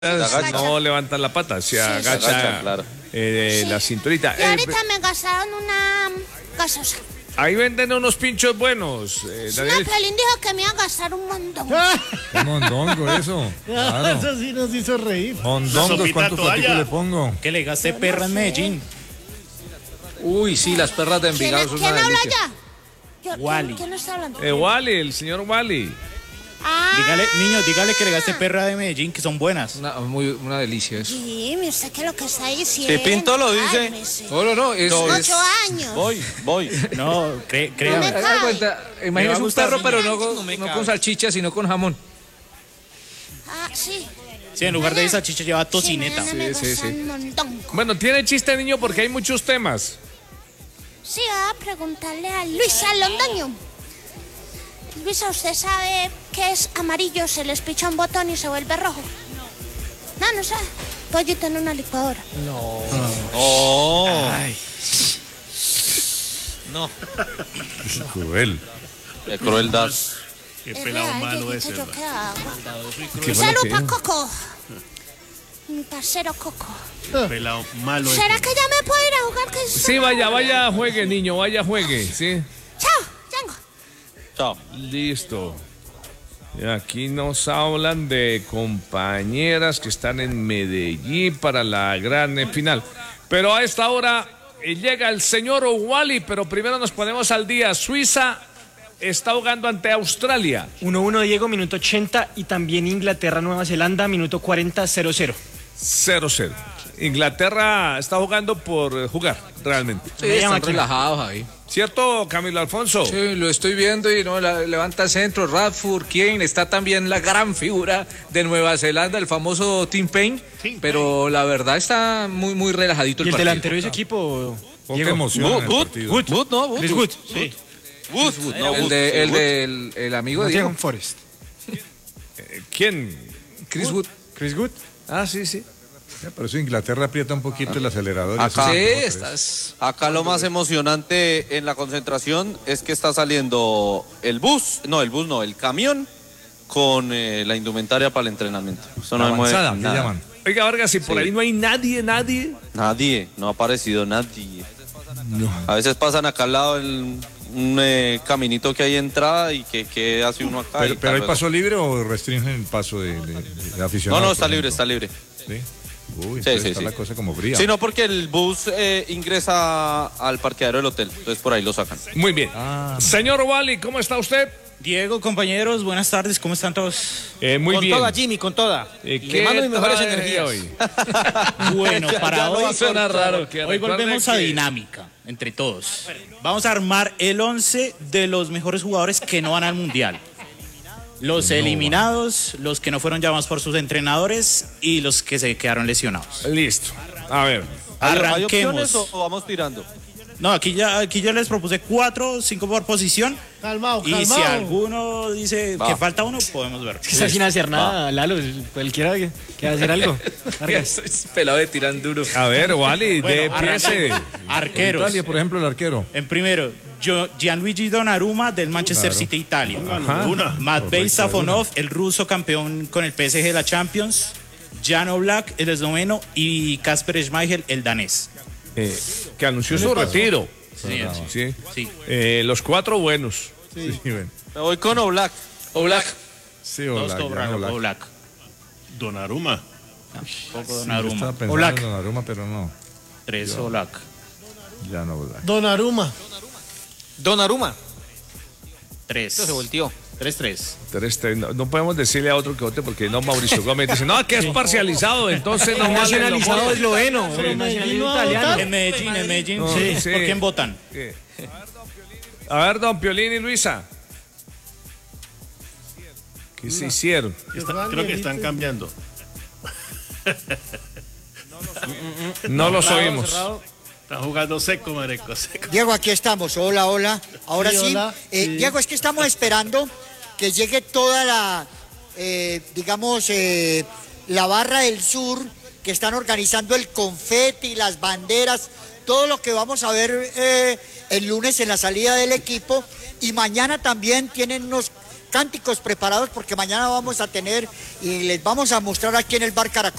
No levantan la pata, se agacha, claro. la cinturita. Y ahorita me gastaron una gasosa. Ahí venden unos pinchos buenos. No, Daniel. Piolín dijo que me iba a gastar un montón. Un mondongo, eso. Claro. Eso sí nos hizo reír. Mondongos, ¿cuántos platicos le pongo? Que le gasté perra en Medellín. Uy, sí, las perras de ¿Quién, Envigado son ¿quién una habla delicia. ya? Wally. ¿Quién está hablando? Wally, el señor Wally. Ah, Dígale, niño, dígale que le gaste perra de Medellín, que son buenas. Una delicia eso. Jimmy, ¿usted qué es lo que está diciendo? Si Pinto lo dice. Cálmese. No, es... 8 años. Voy. No, No créame. me Haz de cuenta, imagínese un gustar, perro, pero niña. no con salchicha, sino con jamón. Ah, sí. Sí, en lugar de salchicha lleva tocineta. Sí, me Sí, gusta sí. un montón. Bueno, tiene chiste, niño, porque hay muchos temas. Sí, a preguntarle a Luisa Londoño. Luisa, ¿usted sabe qué es amarillo? Se les picha un botón y se vuelve rojo. No sabe. Pollito en una licuadora. Es cruel. Qué crueldad. Qué Es pelado real, malo Dieguito, ese. yo ¿verdad? qué hago. ¿Qué Un fue lo saludo que para dijo? Coco. Mi parcero Coco. Pelado malo ese. ¿Será que ya me puedo ir a jugar? Que Sí, vaya, juegue, niño, vaya, juegue. Sí, Chao, Django. Chao. listo. Y aquí nos hablan de compañeras que están en Medellín para la gran final. Pero a esta hora llega el señor Wally, pero primero nos ponemos al día. Suiza está jugando ante Australia. 1-1 Diego, minuto 80, y también Inglaterra-Nueva Zelanda, minuto 40, 0-0. 0-0. Inglaterra está jugando por jugar, realmente. Sí, Media están máquina. relajados ahí. ¿Cierto, Camilo Alfonso? Sí, lo estoy viendo y no levanta centro. Radford, ¿quién? Está también la gran figura de Nueva Zelanda, el famoso Tim Payne. Pero la verdad está muy relajadito ¿Y el partido. delantero de ese equipo? Poca Diego. emoción en el partido. Wood. Chris Wood, sí. Wood, no, el amigo de Diego. Nottingham Forest. ¿Quién? Chris Wood. Chris Wood. Ah, sí. Por eso Inglaterra aprieta un poquito el acelerador. y Acá, eso sí, es mejor, estás. Acá lo más emocionante en la concentración es que está saliendo el camión con la indumentaria para el entrenamiento. Eso no hemos avanzada, hecho ¿qué nada. llaman? Oiga, Vargas, si por Sí. ahí no hay nadie. Nadie, no ha aparecido nadie. A veces pasan acá al lado un caminito que hay entrada y que hace uno acá. ¿Pero, y pero hay tal, paso libre o restringen el paso de aficionados? No, está por libre, ejemplo? está libre. ¿Sí? Uy, Sí, entonces sí, está sí. la cosa como fría. Sí, no, porque el bus ingresa al parqueadero del hotel, entonces por ahí lo sacan. Muy bien. Señor Wally, ¿cómo está usted? Diego, compañeros, buenas tardes, ¿cómo están todos? Muy Con bien. toda, Jimmy, con toda. ¿Qué Le mando mis mejores trae energías. hoy? Bueno, para ya no hoy va a sonar raro. Hoy volvemos a dinámica, entre todos. Vamos a armar el 11 de los mejores jugadores que no van al Mundial. Los eliminados, los que no fueron llamados por sus entrenadores y los que se quedaron lesionados. Listo. A ver. ¿Hay Arranquemos. opciones o vamos tirando? No, aquí yo les propuse 4, 5 por posición. Calmado, Y si alguno dice que falta uno, podemos ver. Está sin hacer nada, Lalo. Cualquiera que hacer algo. Vargas. Pelado de tiran duro. A ver, Wally, de Bueno, piese. Arqueros. Italia, por ejemplo, el arquero. En primero, Gianluigi Donnarumma del Manchester City Italia. Matvei Safonov, el ruso campeón con el PSG de la Champions. Jan Oblak, el esloveno, y Kasper Schmeichel, el danés. Que anunció su retiro. Sí. Sí. Los 4 buenos. Sí, bueno. Me voy con Oblak. Oblak. Sí, Dos Oblak, Oblak. ya, Oblak. Oblak. Donaruma. Poco Sí, yo Donnarumma. estaba pensando Oblak. en Donnarumma, pero no. 3 Oblak. Ya no, Oblak. Donnarumma. 3. Se volteó. 3-3. No podemos decirle a otro que vote porque no, Mauricio Gómez dice, no, que es parcializado, entonces no vale. Nacionalizado esloveno. Nacionalizado italiano. En Medellín, No, sí. sí. ¿Por quién votan? A ver, don Piolín y Luisa. ¿Qué se hicieron? Creo que están cambiando. No los oímos. Están jugando seco, mareco, seco. Diego, aquí estamos. Hola, hola. Ahora Sí, sí. hola. Diego, es que estamos esperando que llegue toda la, la barra del sur, que están organizando el confeti, las banderas, todo lo que vamos a ver el lunes en la salida del equipo. Y mañana también tienen unos cánticos preparados porque mañana vamos a tener y les vamos a mostrar aquí en el Bar Caracol